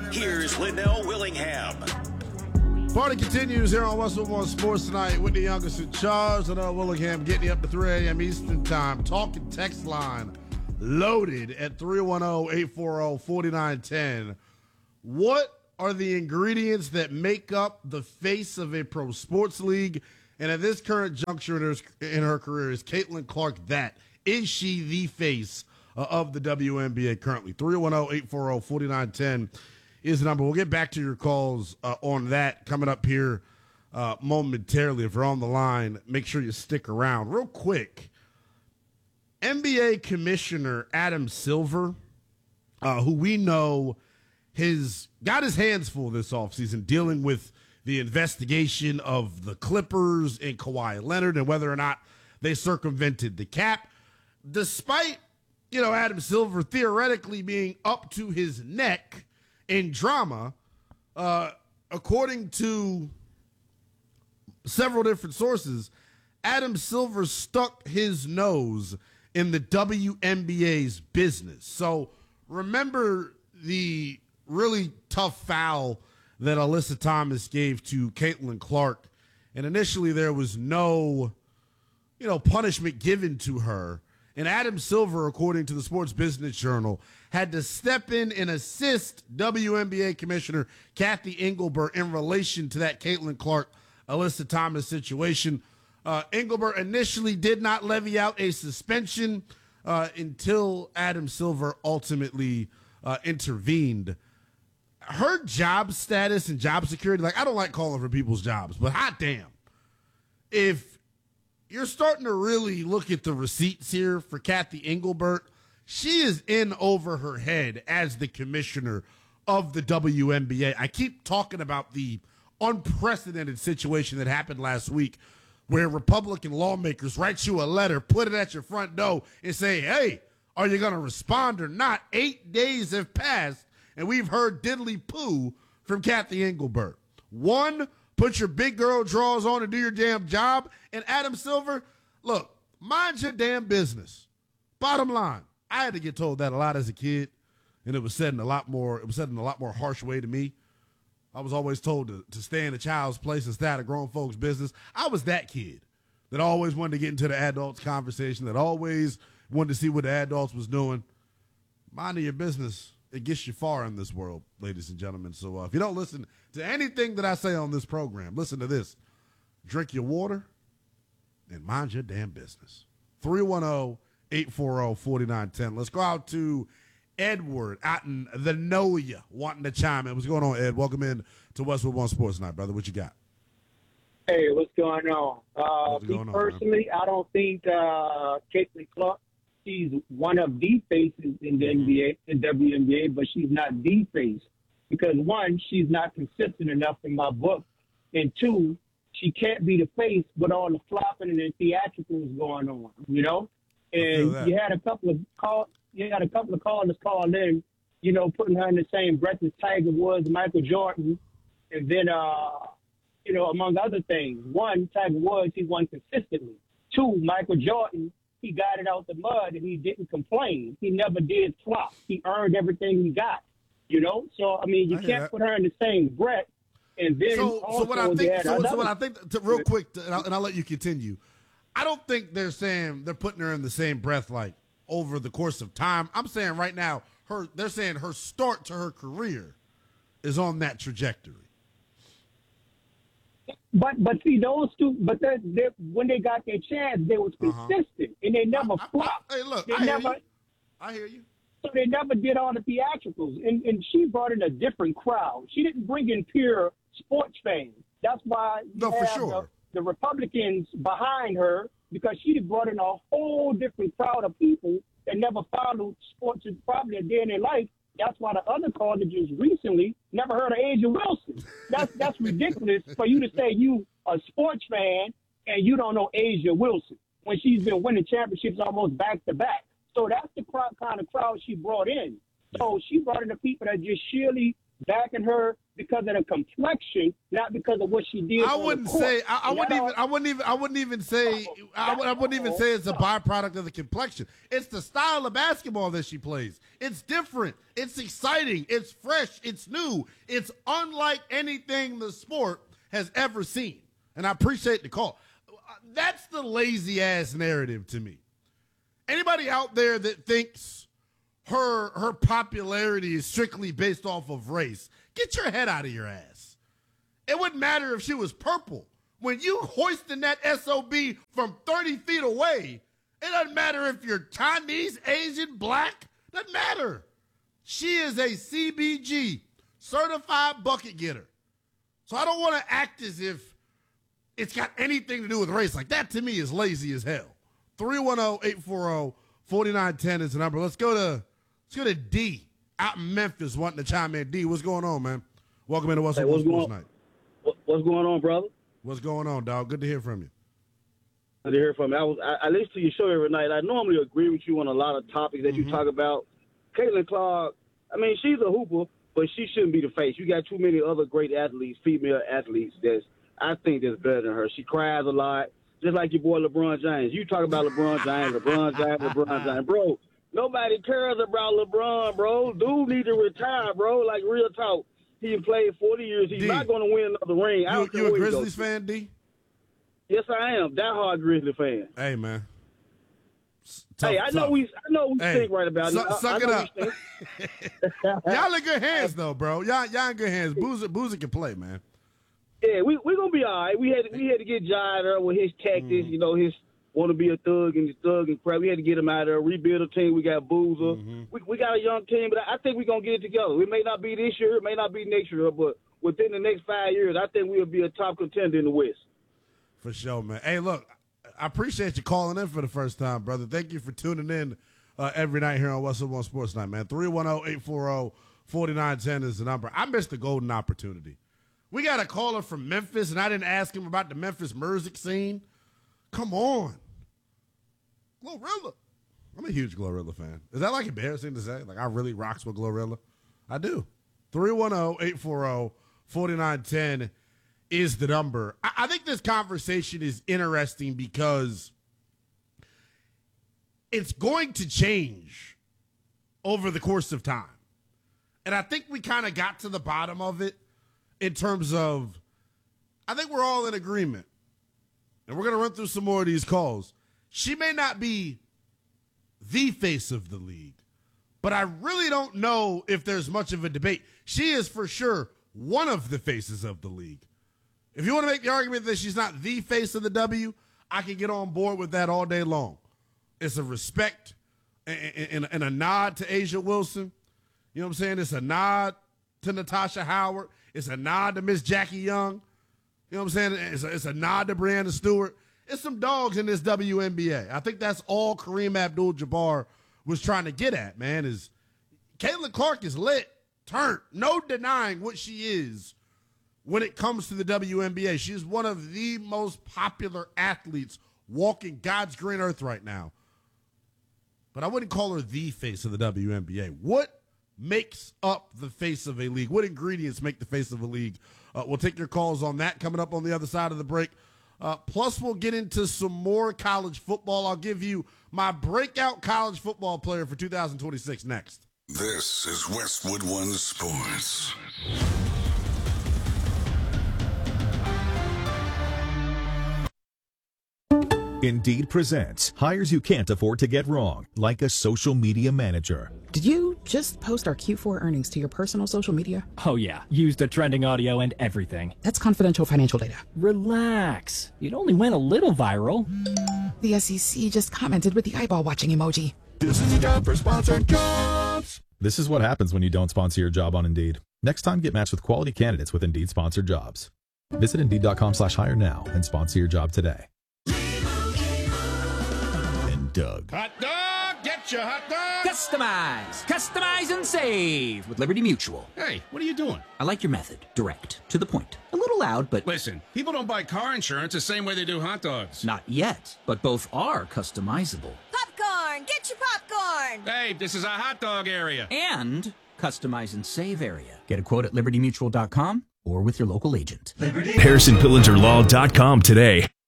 Here's Linnell Willingham. Party continues here on Westwood One Sports tonight with the youngest in charge. Linnell Willingham getting you up to 3 a.m. Eastern Time. Talking text line loaded at 310-840-4910. What are the ingredients that make up the face of a pro sports league? And at this current juncture in her career, is Caitlin Clark that? Is she the face of the WNBA currently? 310-840-4910 is the number. We'll get back to your calls on that coming up here momentarily. If you're on the line, make sure you stick around. Real quick, NBA Commissioner Adam Silver, who we know got his hands full this offseason dealing with the investigation of the Clippers and Kawhi Leonard and whether or not they circumvented the cap. Despite, Adam Silver theoretically being up to his neck in drama, according to several different sources, Adam Silver stuck his nose in the WNBA's business. So remember the really tough foul that Alyssa Thomas gave to Caitlin Clark. And initially there was no, punishment given to her. And Adam Silver, according to the Sports Business Journal, had to step in and assist WNBA Commissioner Kathy Engelbert in relation to that Caitlin Clark, Alyssa Thomas situation. Engelbert initially did not levy out a suspension until Adam Silver ultimately intervened. Her job status and job security, I don't like calling for people's jobs, but hot damn. If you're starting to really look at the receipts here for Kathy Engelbert, she is in over her head as the commissioner of the WNBA. I keep talking about the unprecedented situation that happened last week where Republican lawmakers write you a letter, put it at your front door, and say, hey, are you going to respond or not? 8 days have passed, and we've heard diddly poo from Kathy Engelbert. One, put your big girl drawers on and do your damn job. And Adam Silver, look, mind your damn business. Bottom line, I had to get told that a lot as a kid, and it was said in a lot more harsh way to me. I was always told to stay in a child's place and stay out of grown folks' business. I was that kid that always wanted to get into the adults conversation, that always wanted to see what the adults was doing. Minding your business, it gets you far in this world, ladies and gentlemen. So if you don't listen to anything that I say on this program, listen to this. Drink your water and mind your damn business. 310-840-4910. Let's go out to Edward out in the Noya wanting to chime in. What's going on, Ed? Welcome in to Westwood One Sports Night, brother. What you got? Hey, what's going on? Personally, man? I don't think Caitlin Clark, she's one of the faces in the NBA, in WNBA, but she's not the face. Because one, she's not consistent enough in my book. And two, she can't be the face with all the flopping and the theatricals going on, And you had a couple of callers call in, putting her in the same breath as Tiger Woods, Michael Jordan, and then among other things. One, Tiger Woods, he won consistently. Two, Michael Jordan, he got it out the mud and he didn't complain. He never did flop. He earned everything he got, So, you can't put her in the same breath. And then real quick, and I'll let you continue. I don't think they're saying they're putting her in the same breath like over the course of time. I'm saying right now, they're saying her start to her career is on that trajectory. But see, those two, they when they got their chance, they was consistent and they never flopped. Hey, look, I hear you. So they never did all the theatricals, and she brought in a different crowd. She didn't bring in pure sports fans. That's why the Republicans behind her, because she brought in a whole different crowd of people that never followed sports probably a day in their life. That's why the other colleges recently never heard of Asia Wilson. That's ridiculous for you to say you a sports fan and you don't know Asia Wilson when she's been winning championships almost back to back. So that's the kind of crowd she brought in. So she brought in the people that just sheerly backing her because of the complexion, not because of what she did. I wouldn't say I wouldn't even say it's a byproduct of the complexion. It's the style of basketball that she plays. It's different. It's exciting. It's fresh. It's new. It's unlike anything the sport has ever seen. And I appreciate the call. That's the lazy ass narrative to me. Anybody out there that thinks her popularity is strictly based off of race, get your head out of your ass. It wouldn't matter if she was purple. When you hoisting that SOB from 30 feet away, it doesn't matter if you're Chinese, Asian, black. Doesn't matter. She is a CBG, certified bucket getter. So I don't want to act as if it's got anything to do with race. Like, that to me is lazy as hell. 310-840-4910 is the number. Let's go to D out in Memphis wanting to chime in. D, what's going on, man? Welcome into What's Sports Night. What's going on, brother? What's going on, dog? Good to hear from you. Good to hear from you. I listen to your show every night. I normally agree with you on a lot of topics that you talk about. Caitlin Clark, I mean, she's a hooper, but she shouldn't be the face. You got too many other great athletes, female athletes, that's better than her. She cries a lot, just like your boy LeBron James. You talk about LeBron James. Bro, nobody cares about LeBron, bro. Dude need to retire, bro. Like, real talk. He played 40 years. He's not going to win another ring. You a Grizzlies fan, D? Yes, I am. Diehard Grizzly fan. Hey, man. I know we think right about it. Suck it up. Y'all in good hands, though, bro. Y'all in good hands. Boozer can play, man. Yeah, we gonna be all right. We had to get Jai there with his tactics, his want to be a thug and crap. We had to get him out of there, rebuild a team. We got Boozer. We got a young team, but I think we're gonna get it together. It may not be this year, it may not be next year, but within the next 5 years, I think we'll be a top contender in the West. For sure, man. Hey, look, I appreciate you calling in for the first time, brother. Thank you for tuning in every night here on What's Up on Sports Night, man. 310-840-4910 is the number. I missed the golden opportunity. We got a caller from Memphis, and I didn't ask him about the Memphis music scene. Come on. Glorilla. I'm a huge Glorilla fan. Is that, like, embarrassing to say? Like, I really rocks with Glorilla? I do. 310-840-4910 is the number. I think this conversation is interesting because it's going to change over the course of time. And I think we kind of got to the bottom of it in terms of, I think we're all in agreement. And we're going to run through some more of these calls. She may not be the face of the league, but I really don't know if there's much of a debate. She is for sure one of the faces of the league. If you want to make the argument that she's not the face of the W, I can get on board with that all day long. It's a respect and a nod to Asia Wilson. You know what I'm saying? It's a nod to Natasha Howard. It's a nod to Miss Jackie Young. You know what I'm saying? It's a nod to Breanna Stewart. It's some dogs in this WNBA. I think that's all Kareem Abdul-Jabbar was trying to get at, man, is Caitlin Clark is lit, turned. No denying what she is when it comes to the WNBA. She's one of the most popular athletes walking God's green earth right now. But I wouldn't call her the face of the WNBA. What makes up the face of a league? What ingredients make the face of a league? We'll take your calls on that coming up on the other side of the break. Plus, we'll get into some more college football. I'll give you my breakout college football player for 2026 next. This is Westwood One Sports. Indeed presents hires you can't afford to get wrong, like a social media manager. Did you just post our Q4 earnings to your personal social media? Oh yeah, used the trending audio and everything. That's confidential financial data. Relax. It only went a little viral. The SEC just commented with the eyeball watching emoji. This is a job for sponsored jobs. This is what happens when you don't sponsor your job on Indeed. Next time, get matched with quality candidates with Indeed sponsored jobs. Visit Indeed.com/hire now and sponsor your job today. Doug. Hot dog, get your hot dog. Customize and save with Liberty Mutual. Hey, what are you doing? I like your method. Direct, to the point. A little loud, but... Listen, people don't buy car insurance the same way they do hot dogs. Not yet, but both are customizable. Popcorn! Get your popcorn! Hey, this is a hot dog area. And Customize and save area. Get a quote at libertymutual.com or with your local agent. HarrisonPillengerLaw.com today.